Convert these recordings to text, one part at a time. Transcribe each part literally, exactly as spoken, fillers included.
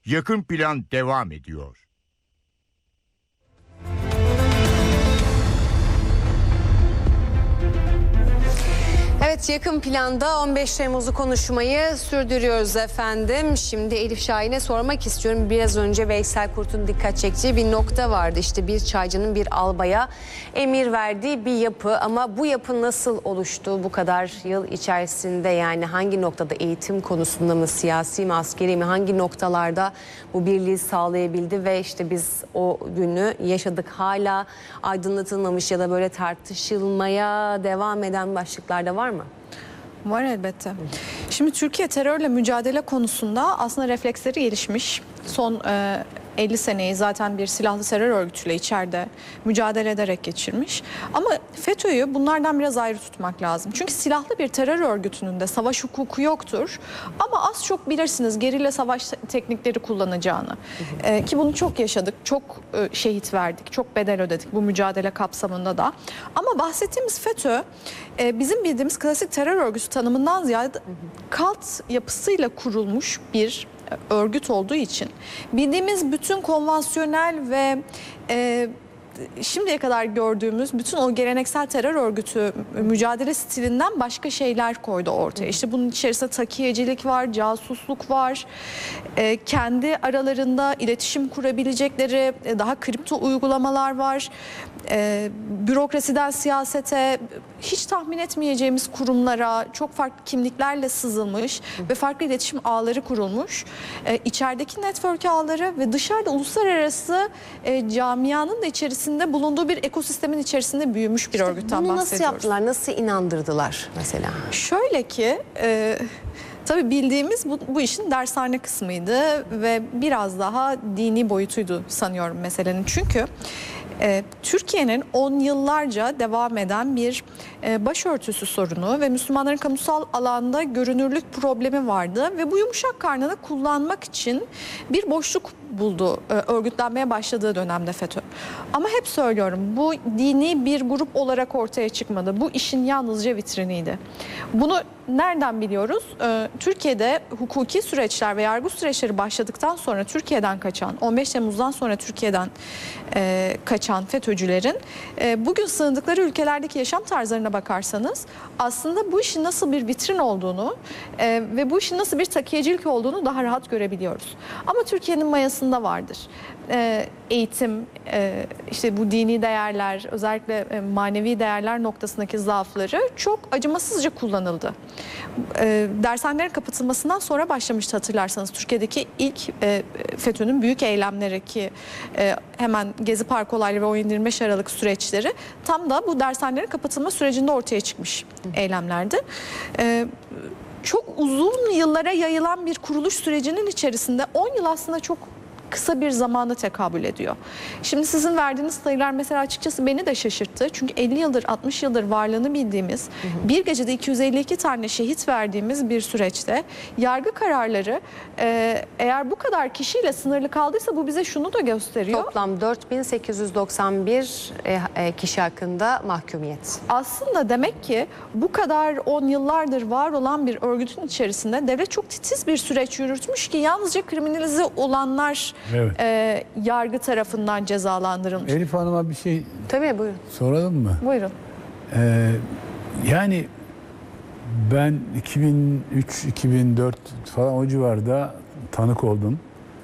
Yakın Plan devam ediyor. Evet, Yakın Plan'da on beş Temmuz'u konuşmayı sürdürüyoruz efendim. Şimdi Elif Şahin'e sormak istiyorum. Biraz önce Veysel Kurt'un dikkat çektiği bir nokta vardı. İşte bir çaycının bir albaya emir verdiği bir yapı. Ama bu yapı nasıl oluştu bu kadar yıl içerisinde? Yani hangi noktada, eğitim konusunda mı, siyasi mi, askeri mi, hangi noktalarda bu birliği sağlayabildi? Ve işte biz o günü yaşadık. Hala aydınlatılmamış ya da böyle tartışılmaya devam eden başlıklarda var mı? Var elbette. Şimdi Türkiye terörle mücadele konusunda aslında refleksleri gelişmiş. Son e, elli seneyi zaten bir silahlı terör örgütüyle içeride mücadele ederek geçirmiş. Ama FETÖ'yü bunlardan biraz ayrı tutmak lazım. Çünkü silahlı bir terör örgütünün de savaş hukuku yoktur. Ama az çok bilirsiniz gerilla savaş teknikleri kullanacağını. E, ki bunu çok yaşadık, çok e, şehit verdik, çok bedel ödedik bu mücadele kapsamında da. Ama bahsettiğimiz FETÖ e, bizim bildiğimiz klasik terör örgütü tanımından ziyade kalt yapısıyla kurulmuş bir örgüt olduğu için bildiğimiz bütün konvansiyonel ve e, şimdiye kadar gördüğümüz bütün o geleneksel terör örgütü mücadele stilinden başka şeyler koydu ortaya. İşte bunun içerisinde takiyecilik var, casusluk var, e, kendi aralarında iletişim kurabilecekleri e, daha kripto uygulamalar var. E, bürokrasiden siyasete, hiç tahmin etmeyeceğimiz kurumlara çok farklı kimliklerle sızılmış ve farklı iletişim ağları kurulmuş. E, içerideki network ağları ve dışarıda uluslararası e, camianın da içerisinde bulunduğu bir ekosistemin içerisinde büyümüş bir İşte örgütten bunu bahsediyoruz. nasıl yaptılar, nasıl inandırdılar mesela? Şöyle ki... E, Tabii bildiğimiz bu, bu işin dershane kısmıydı ve biraz daha dini boyutuydu sanıyorum meselenin. Çünkü e, Türkiye'nin on yıllarca devam eden bir e, başörtüsü sorunu ve Müslümanların kamusal alanda görünürlük problemi vardı. Ve bu yumuşak karnını kullanmak için bir boşluk buldu e, örgütlenmeye başladığı dönemde FETÖ. Ama hep söylüyorum, bu dini bir grup olarak ortaya çıkmadı. Bu işin yalnızca vitriniydi. Bunu nereden biliyoruz? Ee, Türkiye'de hukuki süreçler ve yargı süreçleri başladıktan sonra Türkiye'den kaçan, on beş Temmuz'dan sonra Türkiye'den e, kaçan FETÖ'cülerin e, bugün sığındıkları ülkelerdeki yaşam tarzlarına bakarsanız aslında bu işin nasıl bir vitrin olduğunu e, ve bu işin nasıl bir takiyecilik olduğunu daha rahat görebiliyoruz. Ama Türkiye'nin mayasında vardır. E, eğitim, e, işte bu dini değerler, özellikle e, manevi değerler noktasındaki zaafları çok acımasızca kullanıldı. E, dershanelerin kapatılmasından sonra başlamıştı hatırlarsanız Türkiye'deki ilk e, FETÖ'nün büyük eylemleri ki e, hemen Gezi Parkı olayları ve on yedi yirmi beş Aralık süreçleri tam da bu dershanelerin kapatılma sürecinde ortaya çıkmış eylemlerdi. E, çok uzun yıllara yayılan bir kuruluş sürecinin içerisinde on yıl aslında çok kısa bir zamana tekabül ediyor. Şimdi sizin verdiğiniz sayılar mesela açıkçası beni de şaşırttı. Çünkü elli yıldır, altmış yıldır varlığını bildiğimiz, hı hı. bir gecede iki yüz elli iki tane şehit verdiğimiz bir süreçte yargı kararları e, eğer bu kadar kişiyle sınırlı kaldıysa bu bize şunu da gösteriyor. Toplam dört bin sekiz yüz doksan bir e, kişi hakkında mahkumiyet. Aslında demek ki bu kadar on yıllardır var olan bir örgütün içerisinde devlet çok titiz bir süreç yürütmüş ki yalnızca kriminalize olanlar evet. e, yargı tarafından cezalandırılmış. Elif Hanım'a bir şey Tabii, buyurun. soralım mı? Buyurun. Ee, yani ben iki bin üç iki bin dört falan o civarda tanık oldum.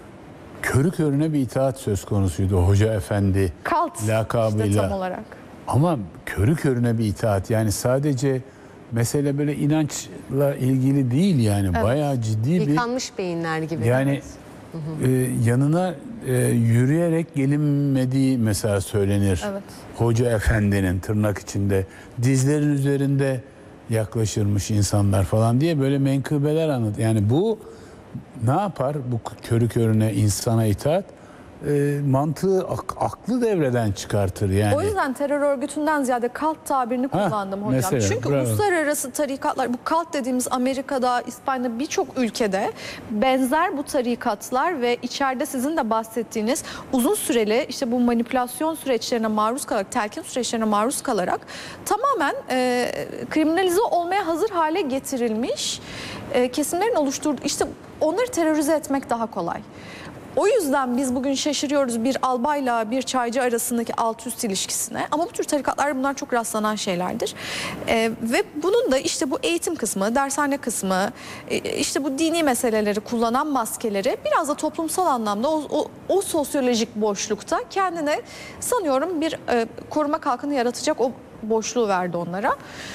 Körü körüne bir itaat söz konusuydu Hoca Efendi Kalt lakabıyla. işte tam olarak. Ama körü körüne bir itaat, yani sadece mesele böyle inançla ilgili değil yani, evet. Bayağı ciddi bir... Yıkanmış beyinler gibi. Yani hı hı. E, yanına e, yürüyerek gelinmediği mesela söylenir. Evet. Hoca Efendi'nin tırnak içinde dizlerin üzerinde yaklaşırmış insanlar falan diye böyle menkıbeler anlat. Yani bu ne yapar, bu körü körüne insana itaat? e, mantığı ak, aklı devreden çıkartır yani. O yüzden terör örgütünden ziyade kalt tabirini kullandım ha, hocam. mesela, Çünkü bravo. uluslararası tarikatlar, bu kalt dediğimiz Amerika'da, İspanya'da birçok ülkede benzer bu tarikatlar ve içeride sizin de bahsettiğiniz uzun süreli işte bu manipülasyon süreçlerine maruz kalarak, telkin süreçlerine maruz kalarak tamamen e, kriminalize olmaya hazır hale getirilmiş e, kesimlerin oluşturduğu, işte onları terörize etmek daha kolay. O yüzden biz bugün şaşırıyoruz bir albayla bir çaycı arasındaki alt üst ilişkisine. Ama bu tür tarikatlar, bunlar çok rastlanan şeylerdir. Ee, ve bunun da işte bu eğitim kısmı, dershane kısmı, işte bu dini meseleleri kullanan maskeleri biraz da toplumsal anlamda o, o, o sosyolojik boşlukta kendine sanıyorum bir e, koruma kalkanı yaratacak o boşluğu verdi onlara.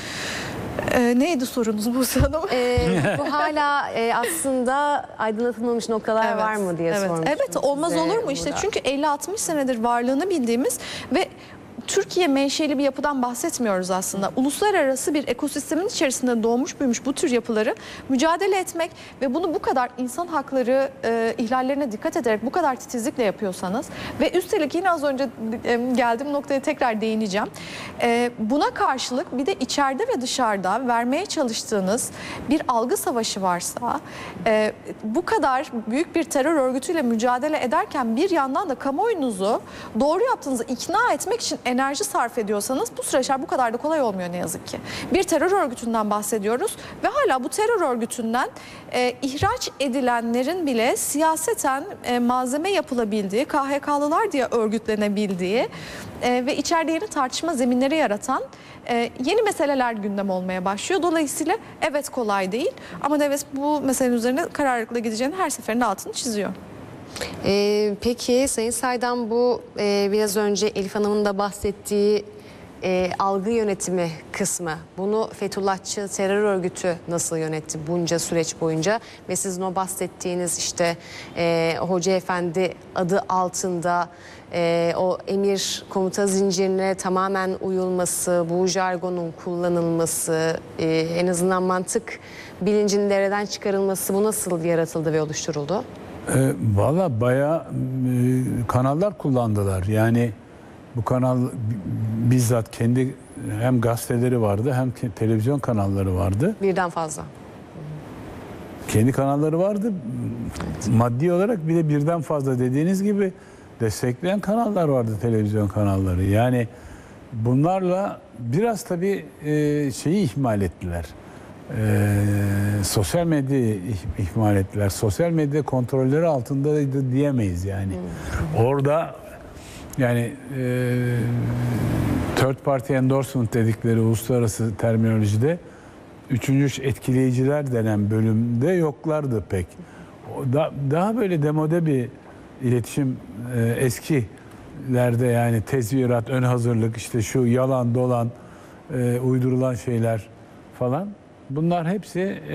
Ee, neydi sorunuz Buse Hanım? Ee, bu hala e, aslında aydınlatılmamış noktalar Evet, var mı diye evet. sormuştum. Evet, olmaz size olur mu işte, burada. çünkü elli altmış senedir varlığını bildiğimiz ve Türkiye menşeli bir yapıdan bahsetmiyoruz aslında. Uluslararası bir ekosistemin içerisinde doğmuş büyümüş bu tür yapıları mücadele etmek ve bunu bu kadar insan hakları e, ihlallerine dikkat ederek bu kadar titizlikle yapıyorsanız ve üstelik yine az önce e, geldiğim noktaya tekrar değineceğim. E, buna karşılık bir de içeride ve dışarıda vermeye çalıştığınız bir algı savaşı varsa, e, bu kadar büyük bir terör örgütüyle mücadele ederken bir yandan da kamuoyunuzu doğru yaptığınızı ikna etmek için enerji sarf ediyorsanız bu süreçler bu kadar da kolay olmuyor ne yazık ki. Bir terör örgütünden bahsediyoruz ve hala bu terör örgütünden e, ihraç edilenlerin bile siyaseten e, malzeme yapılabildiği, K H K'lılar diye örgütlenebildiği e, ve içeride yeni tartışma zeminleri yaratan e, yeni meseleler gündem olmaya başlıyor. Dolayısıyla evet, kolay değil ama Neves bu meselenin üzerine kararlılıkla gideceğini her seferinde altını çiziyor. Ee, peki Sayın Saydam, bu e, biraz önce Elif Hanım'ın da bahsettiği e, algı yönetimi kısmı, bunu Fethullahçı terör örgütü nasıl yönetti bunca süreç boyunca ve sizin o bahsettiğiniz işte e, Hoca Efendi adı altında e, o emir komuta zincirine tamamen uyulması, bu jargonun kullanılması, e, en azından mantık bilincinin devreden çıkarılması, bu nasıl yaratıldı ve oluşturuldu? E, Valla bayağı e, kanallar kullandılar. Yani bu kanal bizzat kendi hem gazeteleri vardı hem televizyon kanalları vardı. Birden fazla. Kendi kanalları vardı. Maddi olarak bir de birden fazla dediğiniz gibi destekleyen kanallar vardı, televizyon kanalları. Yani bunlarla biraz tabii e, şeyi ihmal ettiler. Ee, sosyal medyayı ihmal ettiler. Sosyal medya kontrolleri altındaydı diyemeyiz yani. Hmm. Orada yani e, third party endorsement dedikleri uluslararası terminolojide üçüncü etkileyiciler denen bölümde yoklardı pek. Da, daha böyle demode bir iletişim e, eskilerde, yani tezvirat, ön hazırlık, işte şu yalan dolan e, uydurulan şeyler falan. Bunlar hepsi e,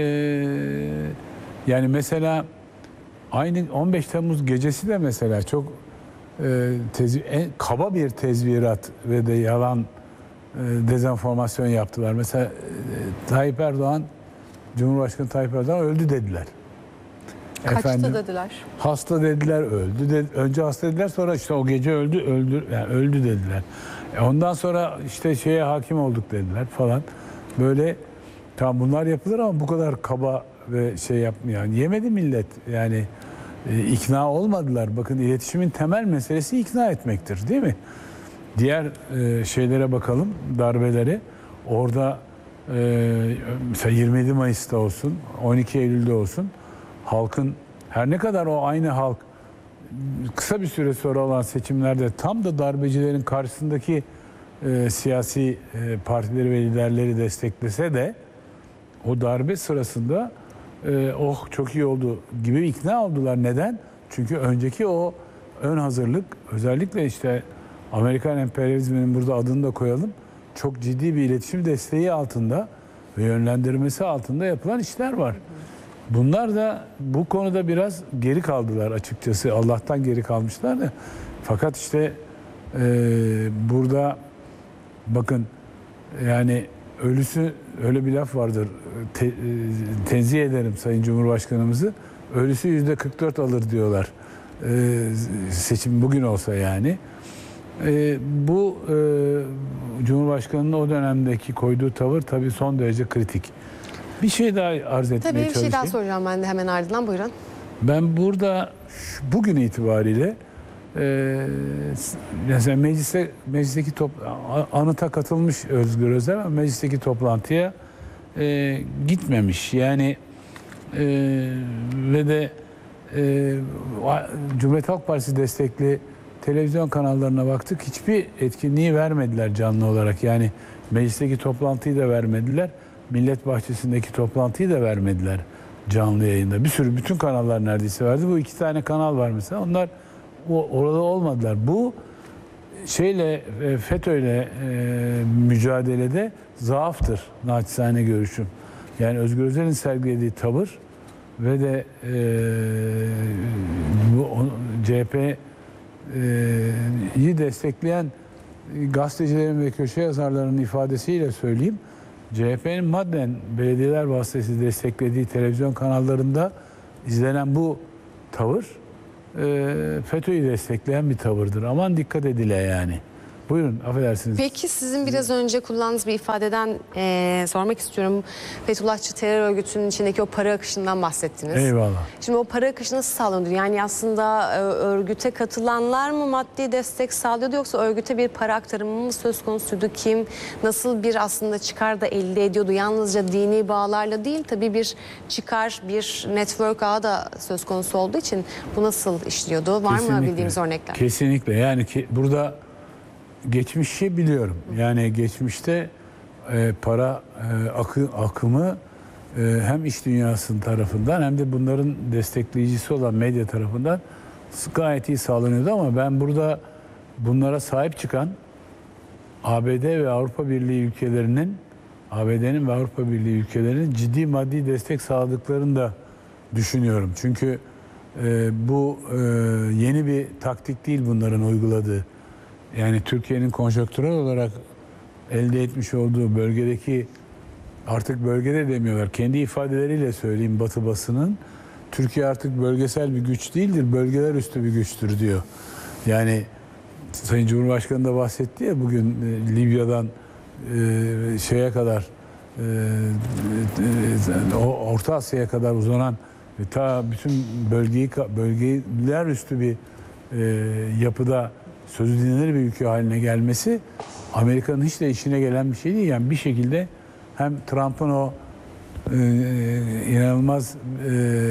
yani mesela aynı on beş Temmuz gecesi de mesela çok e, tezvi, en, kaba bir tezvirat ve de yalan e, dezenformasyon yaptılar. Mesela e, Tayyip Erdoğan, Cumhurbaşkanı Tayyip Erdoğan öldü dediler. Kaçtı Efendim, dediler. Hasta dediler, öldü. De, önce hasta dediler, sonra işte o gece öldü, öldü, yani öldü dediler. E ondan sonra işte şeye hakim olduk dediler falan. Böyle tamam, bunlar yapılır ama bu kadar kaba ve şey yapmıyor. Yani yemedi millet. Yani e, ikna olmadılar. Bakın, iletişimin temel meselesi ikna etmektir, değil mi? Diğer e, şeylere bakalım, darbeleri. Orada e, mesela yirmi yedi Mayıs'ta olsun, on iki Eylül'de olsun, halkın, her ne kadar o aynı halk kısa bir süre sonra olan seçimlerde tam da darbecilerin karşısındaki e, siyasi e, partileri ve liderleri desteklese de o darbe sırasında e, oh çok iyi oldu gibi ikna oldular. Neden? Çünkü önceki o ön hazırlık, özellikle işte Amerikan emperyalizminin, burada adını da koyalım, çok ciddi bir iletişim desteği altında ve yönlendirmesi altında yapılan işler var. Bunlar da bu konuda biraz geri kaldılar açıkçası. Allah'tan geri kalmışlar da. Fakat işte e, burada bakın, yani ölüsü, öyle bir laf vardır. Te, e, tenzih ederim Sayın Cumhurbaşkanımızı. Ölüsü yüzde kırk dört alır diyorlar. e, seçim bugün olsa yani e, bu e, Cumhurbaşkanı'nın o dönemdeki koyduğu tavır tabii son derece kritik. Bir şey daha arz etmeye Tabii bir çalışayım. şey daha soracağım ben de hemen ardından, buyurun. Ben burada bugün itibariyle e, mesela meclise, meclisteki top, anıta katılmış Özgür Özel ama meclisteki toplantıya e, gitmemiş. Yani e, ve de e, Cumhuriyet Halk Partisi destekli televizyon kanallarına baktık. Hiçbir etkinliği vermediler canlı olarak. Yani meclisteki toplantıyı da vermediler. Millet Bahçesi'ndeki toplantıyı da vermediler canlı yayında. Bir sürü, bütün kanallar neredeyse verdi. Bu iki tane kanal var mesela. Onlar o, orada olmadılar. Bu şeyle FETÖ'yle e, mücadelede zaaftır naçizane görüşüm. Yani Özgür Özel'in sergilediği tavır ve de e, bu C H P'yi destekleyen gazetecilerin ve köşe yazarlarının ifadesiyle söyleyeyim. C H P'nin madden belediyeler vasıtasıyla desteklediği televizyon kanallarında izlenen bu tavır e, FETÖ'yü destekleyen bir tavırdır. Aman dikkat edile yani. Buyurun, affedersiniz. Peki sizin biraz önce kullandığınız bir ifadeden e, sormak istiyorum. Fethullahçı terör örgütünün içindeki o para akışından bahsettiniz. Eyvallah. Şimdi o para akışı nasıl sağlanıyor? Yani aslında e, örgüte katılanlar mı maddi destek sağlıyordu, yoksa örgüte bir para aktarımı mı söz konusuydu? Kim nasıl bir aslında çıkar da elde ediyordu? Yalnızca dini bağlarla değil, tabii bir çıkar, bir network ağı da söz konusu olduğu için bu nasıl işliyordu? Var Kesinlikle. mı bildiğimiz örnekler? Kesinlikle. Yani ki burada geçmişi biliyorum. Yani geçmişte e, para e, akı, akımı e, hem iş dünyasının tarafından hem de bunların destekleyicisi olan medya tarafından gayet iyi sağlanıyordu ama ben burada bunlara sahip çıkan A B D ve Avrupa Birliği ülkelerinin A B D'nin ve Avrupa Birliği ülkelerinin ciddi maddi destek sağladıklarını da düşünüyorum. Çünkü e, bu e, yeni bir taktik değil bunların uyguladığı. Yani Türkiye'nin konjonktürel olarak elde etmiş olduğu bölgedeki, artık bölgede demiyorlar, kendi ifadeleriyle söyleyeyim Batı basının, Türkiye artık bölgesel bir güç değildir, bölgeler üstü bir güçtür diyor. Yani Sayın Cumhurbaşkanı da bahsetti ya bugün e, Libya'dan e, şeye kadar e, e, Orta Asya'ya kadar uzanan ve ta bütün bölgeyi bölgeler üstü bir e, yapıda sözü dinlenir bir ülke haline gelmesi Amerika'nın hiç de işine gelen bir şey değil. Yani bir şekilde hem Trump'ın o e, inanılmaz e,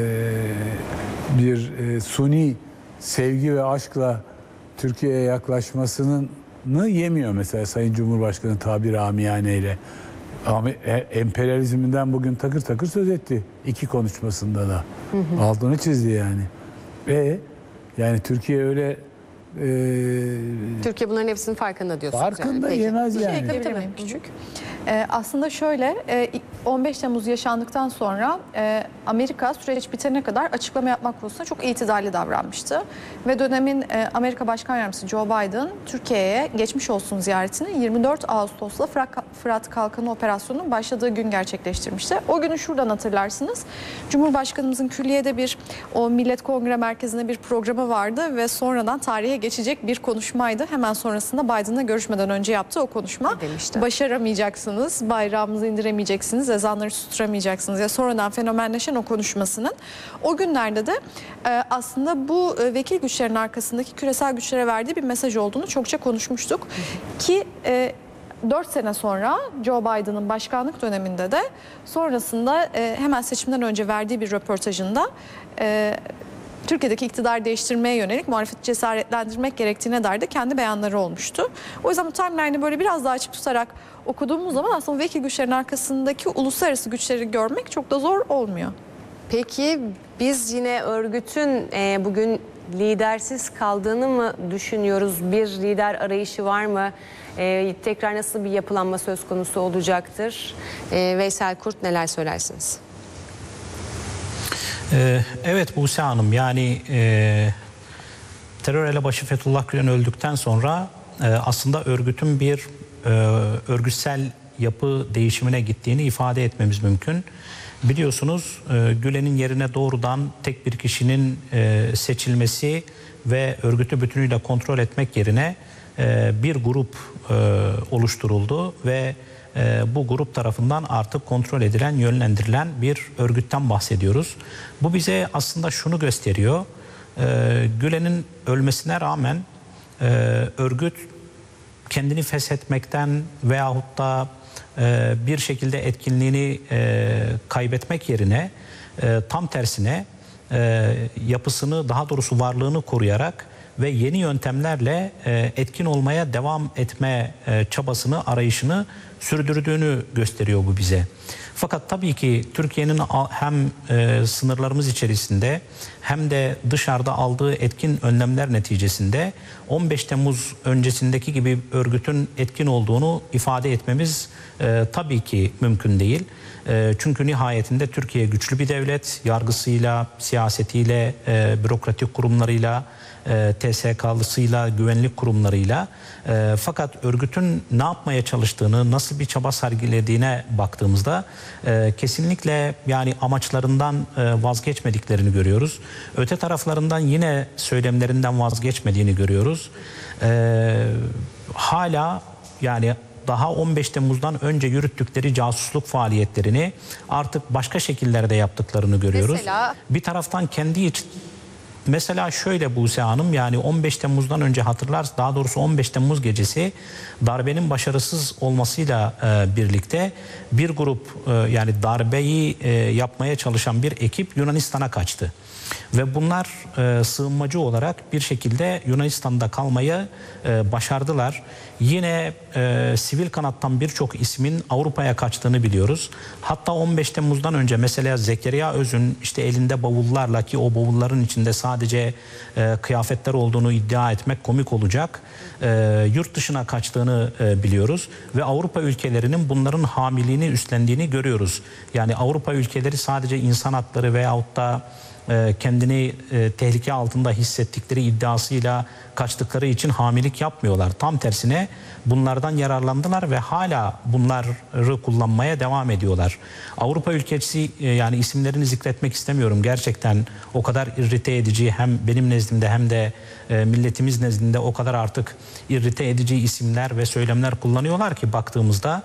bir e, suni sevgi ve aşkla Türkiye'ye yaklaşmasını yemiyor mesela Sayın Cumhurbaşkanı tabiri amiyaneyle. Emperyalizminden bugün takır takır söz etti iki konuşmasında da. Hı hı. Altını çizdi yani. Ve yani Türkiye öyle Ee, Türkiye bunların hepsinin farkında diyorsunuz. Farkında yani. yemez Bir yani. şey ekleyebilir miyim küçük? Ee, aslında şöyle e, on beş Temmuz yaşandıktan sonra e, Amerika süreç bitene kadar açıklama yapmak konusunda çok itidalli davranmıştı. Ve dönemin e, Amerika Başkan Yardımcısı Joe Biden Türkiye'ye geçmiş olsun ziyaretini yirmi dört Ağustos'ta Fırat, Fırat Kalkanı Operasyonu'nun başladığı gün gerçekleştirmişti. O günü şuradan hatırlarsınız. Cumhurbaşkanımızın külliyede bir o Millet Kongre Merkezi'nde bir programı vardı ve sonradan tarihe geçecek bir konuşmaydı. Hemen sonrasında Biden'la görüşmeden önce yaptığı o konuşma. Demişti. Başaramayacaksınız, bayrağımızı indiremeyeceksiniz, ezanları susturamayacaksınız. Ya sonradan fenomenleşen o konuşmasının. O günlerde de e, aslında bu e, vekil güçlerin arkasındaki küresel güçlere verdiği bir mesaj olduğunu çokça konuşmuştuk. Hı hı. Ki e, dört sene sonra Joe Biden'ın başkanlık döneminde de sonrasında e, hemen seçimden önce verdiği bir röportajında e, Türkiye'deki iktidar değiştirmeye yönelik muhalefeti cesaretlendirmek gerektiğine dair de kendi beyanları olmuştu. O yüzden bu timeline'i böyle biraz daha açık tutarak okuduğumuz zaman aslında vekil güçlerin arkasındaki uluslararası güçleri görmek çok da zor olmuyor. Peki biz yine örgütün e, bugün lidersiz kaldığını mı düşünüyoruz? Bir lider arayışı var mı? E, tekrar nasıl bir yapılanma söz konusu olacaktır? E, Veysel Kurt, neler söylersiniz? Evet Buse Hanım, yani e, terör elebaşı Fethullah Gülen öldükten sonra e, aslında örgütün bir e, örgütsel yapı değişimine gittiğini ifade etmemiz mümkün. biliyorsunuz e, Gülen'in yerine doğrudan tek bir kişinin e, seçilmesi ve örgütü bütünüyle kontrol etmek yerine e, bir grup e, oluşturuldu ve e, bu grup tarafından artık kontrol edilen, yönlendirilen bir örgütten bahsediyoruz. Bu bize aslında şunu gösteriyor. E, Gülen'in ölmesine rağmen e, örgüt kendini feshetmekten veyahut da e, bir şekilde etkinliğini e, kaybetmek yerine e, tam tersine e, yapısını, daha doğrusu varlığını koruyarak ve yeni yöntemlerle e, etkin olmaya devam etme e, çabasını, arayışını sürdürdüğünü gösteriyor bu bize. Fakat tabii ki Türkiye'nin hem e, sınırlarımız içerisinde hem de dışarıda aldığı etkin önlemler neticesinde on beş Temmuz öncesindeki gibi örgütün etkin olduğunu ifade etmemiz e, tabii ki mümkün değil. E, çünkü nihayetinde Türkiye güçlü bir devlet, yargısıyla, siyasetiyle, e, bürokratik kurumlarıyla, e, T S K'lısıyla, güvenlik kurumlarıyla. E, fakat örgütün ne yapmaya çalıştığını, nasıl bir çaba sergilediğine baktığımızda e, kesinlikle yani amaçlarından e, vazgeçmediklerini görüyoruz. Öte taraflarından yine söylemlerinden vazgeçmediğini görüyoruz. E, hala yani daha on beş Temmuz'dan önce yürüttükleri casusluk faaliyetlerini artık başka şekillerde yaptıklarını görüyoruz. Mesela? Bir taraftan kendi iç Mesela şöyle Buse Hanım, yani on beş Temmuz'dan önce hatırlarsınız, daha doğrusu on beş Temmuz gecesi darbenin başarısız olmasıyla e, birlikte bir grup e, yani darbeyi e, yapmaya çalışan bir ekip Yunanistan'a kaçtı. Ve bunlar e, sığınmacı olarak bir şekilde Yunanistan'da kalmayı e, başardılar. Yine e, sivil kanattan birçok ismin Avrupa'ya kaçtığını biliyoruz. Hatta on beş Temmuz'dan önce mesela Zekeriya Öz'ün işte elinde bavullarla, ki o bavulların içinde sadece e, kıyafetler olduğunu iddia etmek komik olacak, e, yurt dışına kaçtığını e, biliyoruz. Ve Avrupa ülkelerinin bunların hamiliğini üstlendiğini görüyoruz. Yani Avrupa ülkeleri sadece insan hakları veyahut da kendini tehlike altında hissettikleri iddiasıyla kaçtıkları için hamilik yapmıyorlar. Tam tersine bunlardan yararlandılar ve hala bunları kullanmaya devam ediyorlar. Avrupa ülkesi, yani isimlerini zikretmek istemiyorum, gerçekten o kadar irrite edici, hem benim nezdimde hem de milletimiz nezdinde o kadar artık irrite edici isimler ve söylemler kullanıyorlar ki baktığımızda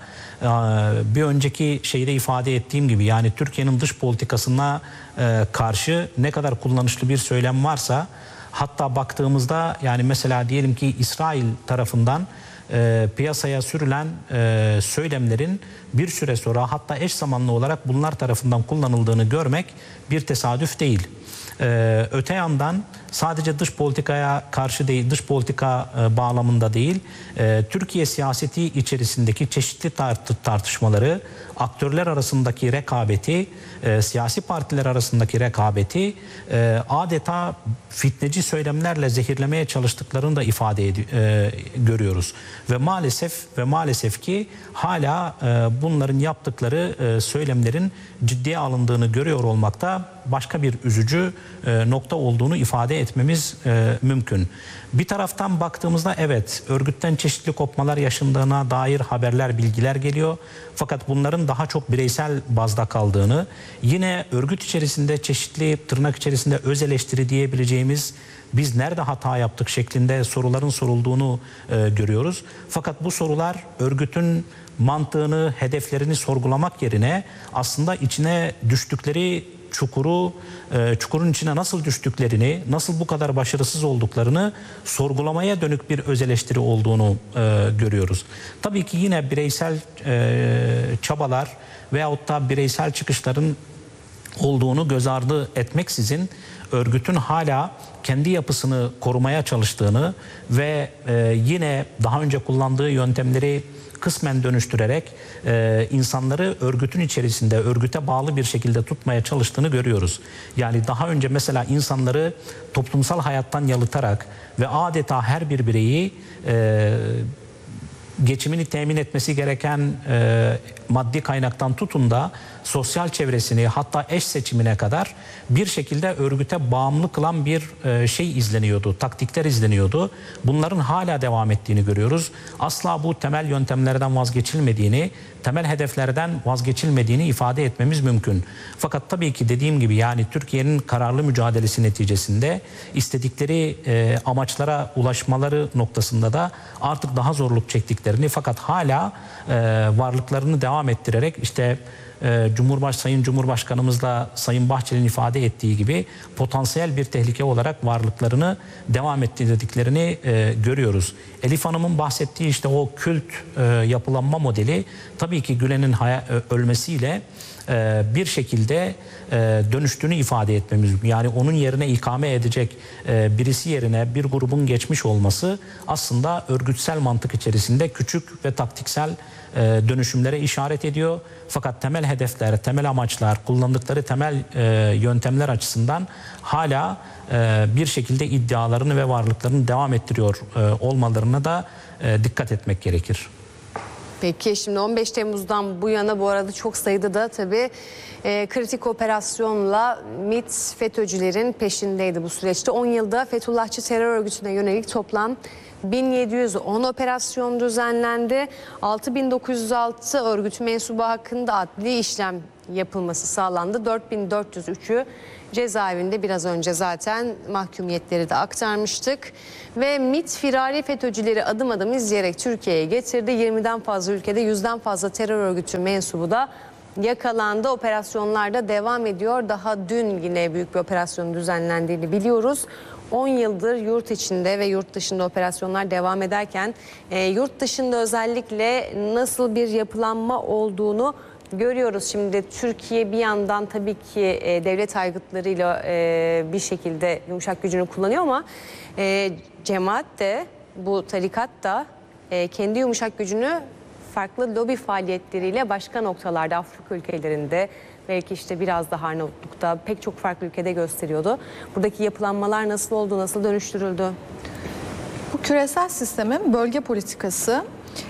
bir önceki şeyde ifade ettiğim gibi, yani Türkiye'nin dış politikasına karşı ne kadar kullanışlı bir söylem varsa, hatta baktığımızda yani mesela diyelim ki İsrail tarafından e, piyasaya sürülen e, söylemlerin bir süre sonra hatta eş zamanlı olarak bunlar tarafından kullanıldığını görmek bir tesadüf değil. Ee, öte yandan sadece dış politikaya karşı değil, dış politika e, bağlamında değil, e, Türkiye siyaseti içerisindeki çeşitli tart tartışmaları, aktörler arasındaki rekabeti, e, siyasi partiler arasındaki rekabeti e, adeta fitneci söylemlerle zehirlemeye çalıştıklarını da ifade e, görüyoruz. Ve maalesef ve maalesef ki hala e, bunların yaptıkları e, söylemlerin ciddiye alındığını görüyor olmakta başka bir üzücü e, nokta olduğunu ifade etmemiz e, mümkün. Bir taraftan baktığımızda evet, örgütten çeşitli kopmalar yaşandığına dair haberler, bilgiler geliyor. Fakat bunların daha çok bireysel bazda kaldığını, yine örgüt içerisinde çeşitli tırnak içerisinde öz eleştiri diyebileceğimiz, biz nerede hata yaptık şeklinde soruların sorulduğunu e, görüyoruz. Fakat bu sorular örgütün mantığını, hedeflerini sorgulamak yerine aslında içine düştükleri çukuru, e, çukurun içine nasıl düştüklerini, nasıl bu kadar başarısız olduklarını sorgulamaya dönük bir öz eleştiri olduğunu e, görüyoruz. Tabii ki yine bireysel e, çabalar veyahut da bireysel çıkışların olduğunu göz ardı etmeksizin örgütün hala kendi yapısını korumaya çalıştığını ve e, yine daha önce kullandığı yöntemleri kısmen dönüştürerek e, insanları örgütün içerisinde, örgüte bağlı bir şekilde tutmaya çalıştığını görüyoruz. Yani daha önce mesela insanları toplumsal hayattan yalıtarak ve adeta her bir bireyi e, geçimini temin etmesi gereken e, maddi kaynaktan tutun da sosyal çevresini, hatta eş seçimine kadar bir şekilde örgüte bağımlı kılan bir e, şey izleniyordu, taktikler izleniyordu. Bunların hala devam ettiğini görüyoruz. Asla bu temel yöntemlerden vazgeçilmediğini, temel hedeflerden vazgeçilmediğini ifade etmemiz mümkün. Fakat tabii ki dediğim gibi yani Türkiye'nin kararlı mücadelesi neticesinde istedikleri e, amaçlara ulaşmaları noktasında da artık daha zorluk çektiklerini, fakat hala e, varlıklarını devam ettirerek işte e, Cumhurbaş Sayın Cumhurbaşkanımızla Sayın Bahçeli'nin ifade ettiği gibi potansiyel bir tehlike olarak varlıklarını devam ettirdiklerini e, görüyoruz. Elif Hanım'ın bahsettiği işte o kült e, yapılanma modeli tabii ki Gülen'in ölmesiyle e, bir şekilde e, dönüştüğünü ifade etmemiz. Yani onun yerine ikame edecek e, birisi yerine bir grubun geçmiş olması aslında örgütsel mantık içerisinde küçük ve taktiksel e, dönüşümlere işaret ediyor. Fakat temel hedefler, temel amaçlar, kullandıkları temel e, yöntemler açısından hala e, bir şekilde iddialarını ve varlıklarını devam ettiriyor e, olmalarına da e, dikkat etmek gerekir. Peki şimdi on beş Temmuz'dan bu yana bu arada çok sayıda da tabii e, kritik operasyonla MİT FETÖ'cülerin peşindeydi bu süreçte. on yılda Fethullahçı terör örgütüne yönelik toplam bin yedi yüz on operasyon düzenlendi. altı bin dokuz yüz altı örgüt mensubu hakkında adli işlem yapılması sağlandı. dört bin dört yüz üçü cezaevinde, biraz önce zaten mahkumiyetleri de aktarmıştık. Ve MİT firari FETÖ'cüleri adım adım izleyerek Türkiye'ye getirdi. yirmiden fazla ülkede yüzden fazla terör örgütü mensubu da yakalandı. Operasyonlar da devam ediyor. Daha dün yine büyük bir operasyon düzenlendiğini biliyoruz. on yıldır yurt içinde ve yurt dışında operasyonlar devam ederken e, yurt dışında özellikle nasıl bir yapılanma olduğunu görüyoruz. Şimdi Türkiye bir yandan tabii ki e, devlet aygıtlarıyla e, bir şekilde yumuşak gücünü kullanıyor ama e, cemaat de, bu tarikat da e, kendi yumuşak gücünü farklı lobi faaliyetleriyle başka noktalarda, Afrika ülkelerinde, belki işte biraz da Arnavutluk'ta, pek çok farklı ülkede gösteriyordu. Buradaki yapılanmalar nasıl oldu, nasıl dönüştürüldü? Bu küresel sistemin bölge politikası,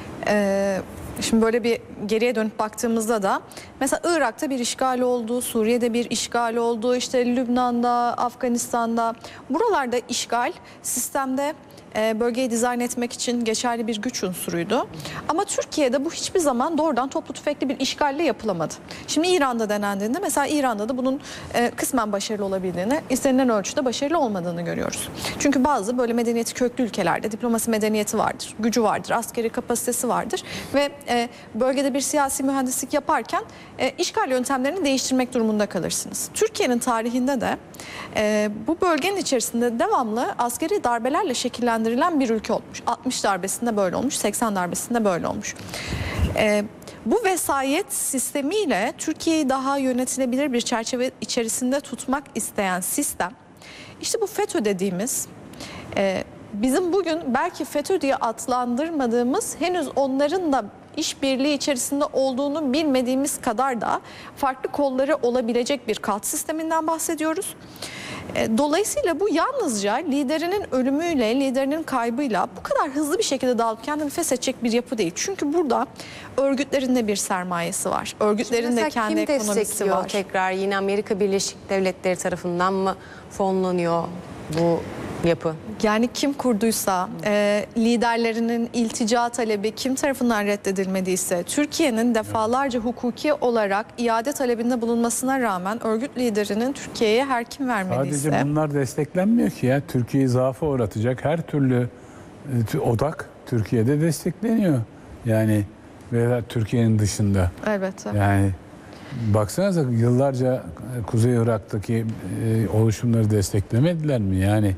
e, şimdi böyle bir geriye dönüp baktığımızda da mesela Irak'ta bir işgal oldu, Suriye'de bir işgal oldu, işte Lübnan'da, Afganistan'da, buralarda işgal sistemde bölgeyi dizayn etmek için geçerli bir güç unsuruydu. Ama Türkiye'de bu hiçbir zaman doğrudan toplu tüfekli bir işgalle yapılamadı. Şimdi İran'da denendiğinde mesela İran'da da bunun kısmen başarılı olabildiğini, istenilen ölçüde başarılı olmadığını görüyoruz. Çünkü bazı böyle medeniyeti köklü ülkelerde diplomasi medeniyeti vardır, gücü vardır, askeri kapasitesi vardır ve bölgede bir siyasi mühendislik yaparken işgal yöntemlerini değiştirmek durumunda kalırsınız. Türkiye'nin tarihinde de bu bölgenin içerisinde devamlı askeri darbelerle şekillendirilen bir ülke olmuş. altmış darbesinde böyle olmuş, seksen darbesinde böyle olmuş. Ee, bu vesayet sistemiyle Türkiye'yi daha yönetilebilir bir çerçeve içerisinde tutmak isteyen sistem, işte bu FETÖ dediğimiz, e, bizim bugün belki FETÖ diye adlandırmadığımız, henüz onların da işbirliği içerisinde olduğunu bilmediğimiz kadar da farklı kolları olabilecek bir kalt sisteminden bahsediyoruz. Dolayısıyla bu yalnızca liderinin ölümüyle, liderinin kaybıyla bu kadar hızlı bir şekilde dağılıp kendini feshedecek bir yapı değil. Çünkü burada örgütlerin de bir sermayesi var. Örgütlerin de kendi ekonomisi var. Tekrar yine Amerika Birleşik Devletleri tarafından mı fonlanıyor bu yapı? Yani kim kurduysa, e, liderlerinin iltica talebi kim tarafından reddedilmediyse, Türkiye'nin defalarca hukuki olarak iade talebinde bulunmasına rağmen örgüt liderinin Türkiye'ye her kim vermediyse... Sadece bunlar desteklenmiyor ki ya. Türkiye'yi zaafa uğratacak her türlü e, odak Türkiye'de destekleniyor. Yani veya Türkiye'nin dışında. Elbette. Yani baksanıza yıllarca Kuzey Irak'taki e, oluşumları desteklemediler mi? Yani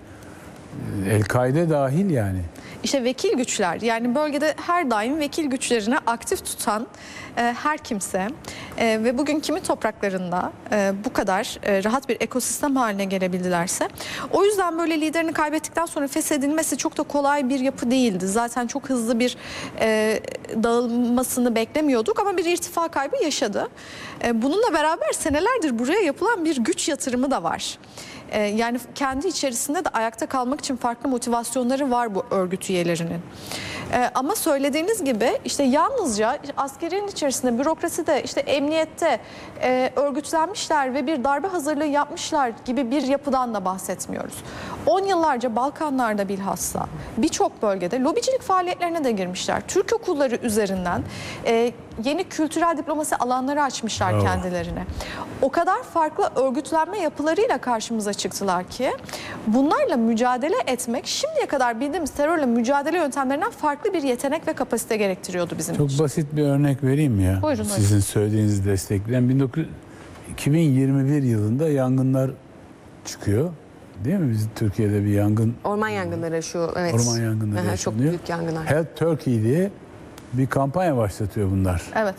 El-Kaide dahil yani. İşte vekil güçler, yani bölgede her daim vekil güçlerini aktif tutan e, her kimse e, ve bugün kimin topraklarında e, bu kadar e, rahat bir ekosistem haline gelebildilerse, o yüzden böyle liderini kaybettikten sonra feshedilmesi çok da kolay bir yapı değildi. Zaten çok hızlı bir e, dağılmasını beklemiyorduk ama bir irtifa kaybı yaşadı. E, bununla beraber senelerdir buraya yapılan bir güç yatırımı da var. Yani kendi içerisinde de ayakta kalmak için farklı motivasyonları var bu örgüt üyelerinin. Ee, ama söylediğiniz gibi işte yalnızca askerinin içerisinde, bürokraside, işte emniyette e, örgütlenmişler ve bir darbe hazırlığı yapmışlar gibi bir yapıdan da bahsetmiyoruz. on yıllarca Balkanlarda bilhassa birçok bölgede lobicilik faaliyetlerine de girmişler. Türk okulları üzerinden e, yeni kültürel diplomasi alanları açmışlar Oh. kendilerine. O kadar farklı örgütlenme yapılarıyla karşımıza çıktılar ki bunlarla mücadele etmek şimdiye kadar bildiğimiz terörle mücadele yöntemlerinden farklı bir yetenek ve kapasite gerektiriyordu bizim Çok için. basit bir örnek vereyim ya. Buyurun, Sizin buyurun. söylediğinizi destekleyen iki bin yirmi bir yılında yangınlar çıkıyor. Değil mi? Biz Türkiye'de bir yangın, Orman yangınları şu, evet. orman yangınları Aha, çok yaşanıyor. büyük yangınlar. Help Turkey diye bir kampanya başlatıyor bunlar. Evet.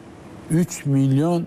üç milyon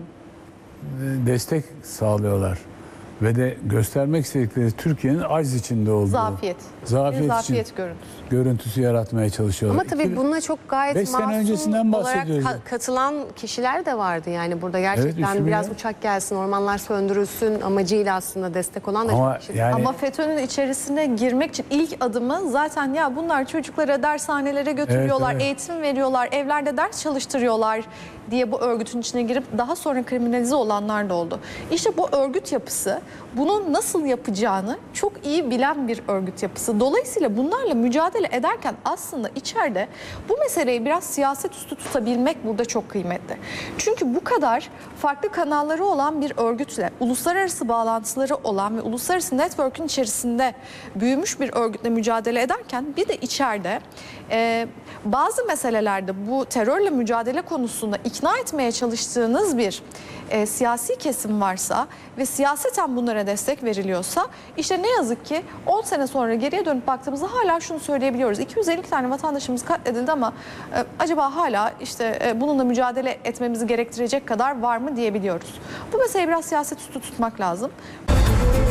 destek sağlıyorlar. Ve de göstermek istedikleri Türkiye'nin aciz içinde olduğu. Zafiyet. Zafiyet, Bir için zafiyet görüntüsü. görüntüsü yaratmaya çalışıyorlar. Ama tabii İki- bununla çok gayet Beş sene masum öncesinden olarak bahsediyoruz. ka- katılan kişiler de vardı. Yani burada gerçekten üç biraz milyon. uçak gelsin, ormanlar söndürülsün amacıyla aslında destek olan da Ama çok kişi. yani Ama FETÖ'nün içerisine girmek için ilk adımı zaten ya bunlar çocuklara dershanelere götürüyorlar, Evet, evet. eğitim veriyorlar, evlerde ders çalıştırıyorlar diye bu örgütün içine girip daha sonra kriminalize olanlar da oldu. İşte bu örgüt yapısı bunun nasıl yapacağını çok iyi bilen bir örgüt yapısı. Dolayısıyla bunlarla mücadele ederken aslında içeride bu meseleyi biraz siyaset üstü tutabilmek burada çok kıymetli. Çünkü bu kadar farklı kanalları olan bir örgütle, uluslararası bağlantıları olan ve uluslararası network'ün içerisinde büyümüş bir örgütle mücadele ederken bir de içeride e, bazı meselelerde bu terörle mücadele konusunda ikna etmeye çalıştığınız bir e, siyasi kesim varsa ve siyaseten bunlara destek veriliyorsa işte ne yazık ki on sene sonra geriye dönüp baktığımızda hala şunu söyleyebiliyoruz. iki yüz elli tane vatandaşımız katledildi ama e, acaba hala işte e, bununla mücadele etmemizi gerektirecek kadar var mı diyebiliyoruz. Bu meseleyi biraz siyaset üstü tutmak lazım.